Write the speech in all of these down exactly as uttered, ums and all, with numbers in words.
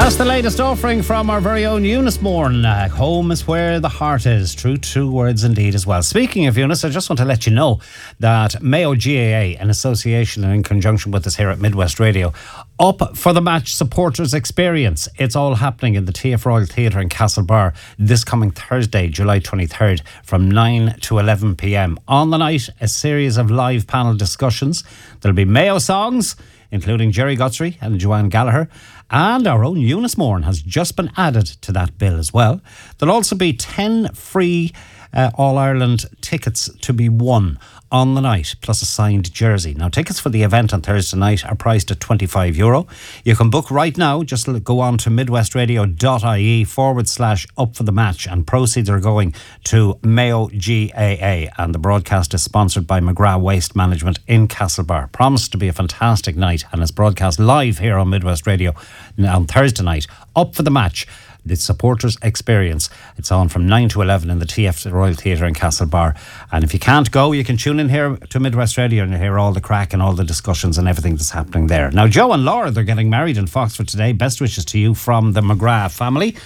That's the latest offering from our very own Eunice Moran. Uh, home is where the heart is. True, true words indeed as well. Speaking of Eunice, I just want to let you know that Mayo G A A, an association and in conjunction with us here at Midwest Radio, up for the match supporters experience. It's all happening in the T F Royal Theatre in Castlebar this coming Thursday, July twenty-third, from nine to eleven p.m. On the night, a series of live panel discussions. There'll be Mayo songs, including Jerry Guthrie and Joanne Gallagher. And our own Eunice Moran has just been added to that bill as well. There'll also be ten free uh, All-Ireland tickets to be won on the night, plus a signed jersey. Now, tickets for the event on Thursday night are priced at twenty-five euro. You can book right now. Just go on to midwestradio.ie forward slash up for the match, and proceeds are going to Mayo G A A, and the broadcast is sponsored by McGrath Waste Management in Castlebar. Promised to be a fantastic night, and it's broadcast live here on Midwest Radio on Thursday night. Up for the match, the supporters experience. It's on from nine to eleven in the T F Royal Theatre in Castlebar. And if you can't go, you can tune in here to Midwest Radio and hear all the crack and all the discussions and everything that's happening there. Now, Joe and Laura, they're getting married in Foxford today. Best wishes to you from the McGrath family.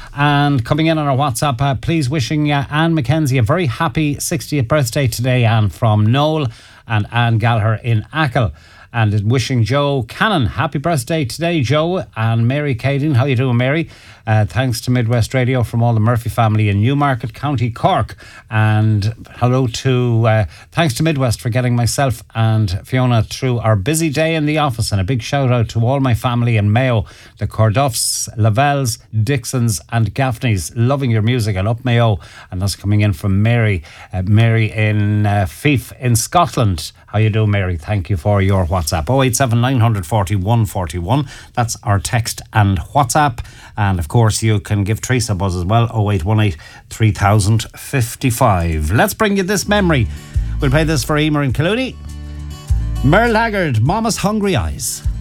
And coming in on our WhatsApp, uh, please wishing uh, Anne McKenzie a very happy sixtieth birthday today, Anne, from Noel and Anne Gallagher in Achill. And wishing Joe Cannon happy birthday today, Joe, and Mary Cading. How you doing, Mary? Uh, thanks to Midwest Radio from all the Murphy family in Newmarket, County Cork. And hello to, uh, thanks to Midwest for getting myself and Fiona through our busy day in the office. And a big shout out to all my family in Mayo, the Corduffs, Lavelles, Dixons and Gaffneys. Loving your music and up Mayo. And that's coming in from Mary, uh, Mary in uh, Fife in Scotland. How you doing, Mary? Thank you for your WhatsApp. oh eight seven nine four one four one. That's our text and WhatsApp. And of course, you can give Teresa a buzz as well. oh eight one eight three thousand fifty-five. Let's bring you this memory. We'll play this for Emer and Clooney. Merle Haggard, Mama's Hungry Eyes.